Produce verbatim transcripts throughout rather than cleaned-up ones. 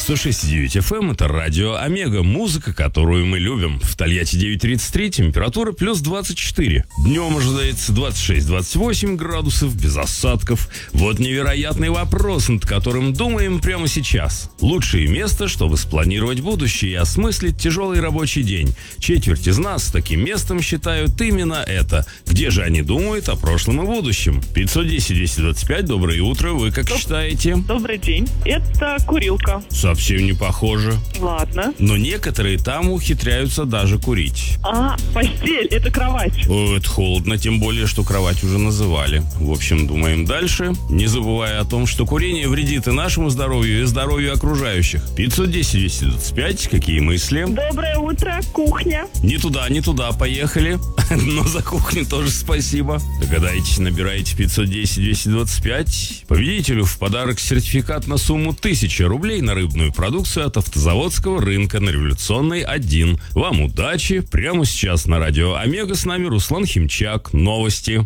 сто шесть и девять эф эм — это радио Омега, музыка, которую мы любим. В Тольятти девять тридцать три, температура плюс двадцать четыре. Днем ожидается двадцать шесть - двадцать восемь градусов, без осадков. Вот невероятный вопрос, над которым думаем прямо сейчас. Лучшее место, чтобы спланировать будущее и осмыслить тяжелый рабочий день. Четверть из нас таким местом считают именно это. Где же они думают о прошлом и будущем? пятьсот десять двести двадцать пять, доброе утро, вы как Доб- считаете? Добрый день. Это курилка. Совсем не похоже. Ладно. Но некоторые там ухитряются даже курить. А, постель, это кровать. О, это холодно, тем более, что кровать уже называли. В общем, думаем дальше, не забывая о том, что курение вредит и нашему здоровью, и здоровью окружающих. пятьсот десять двести двадцать пять, какие мысли? Доброе утро, кухня. Не туда, не туда, поехали. Но за кухню тоже спасибо. Догадайтесь, набираете пятьсот десять двести двадцать пять. Победителю в подарок сертификат на сумму тысяча рублей на рыбную продукцию от автозаводского рынка на Революционной один. Вам удачи. Прямо сейчас на радио Омега с нами Руслан Химчак. Новости.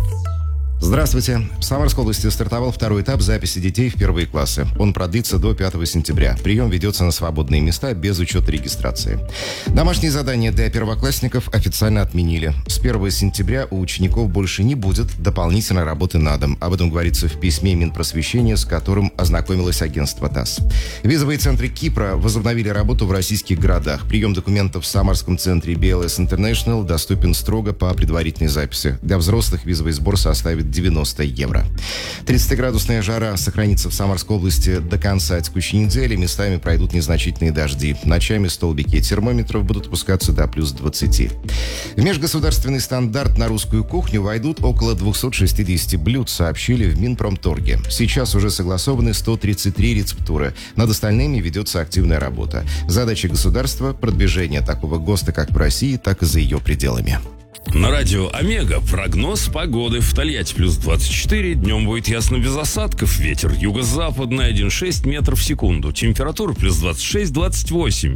Здравствуйте. В Самарской области стартовал второй этап записи детей в первые классы. Он продлится до пятого сентября. Прием ведется на свободные места без учета регистрации. Домашние задания для первоклассников официально отменили. С первого сентября у учеников больше не будет дополнительной работы на дом. Об этом говорится в письме Минпросвещения, с которым ознакомилось агентство ТАСС. Визовые центры Кипра возобновили работу в российских городах. Прием документов в Самарском центре би эл эс International доступен строго по предварительной записи. Для взрослых визовый сбор составит девяносто евро. тридцатиградусная жара сохранится в Самарской области до конца текущей недели. Местами пройдут незначительные дожди. Ночами столбики термометров будут опускаться до плюс двадцати. В межгосударственный стандарт на русскую кухню войдут около двухсот шестидесяти блюд, сообщили в Минпромторге. Сейчас уже согласованы сто тридцать три рецептуры. Над остальными ведется активная работа. Задача государства – продвижение такого ГОСТа как в России, так и за ее пределами. На радио Омега прогноз погоды. В Тольятти плюс двадцать четыре, днем будет ясно без осадков, ветер юго-западный один целых шесть десятых метров в секунду, температура плюс двадцать шесть - двадцать восемь.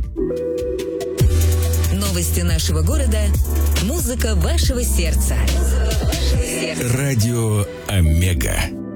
Новости нашего города, музыка вашего сердца. Радио Омега.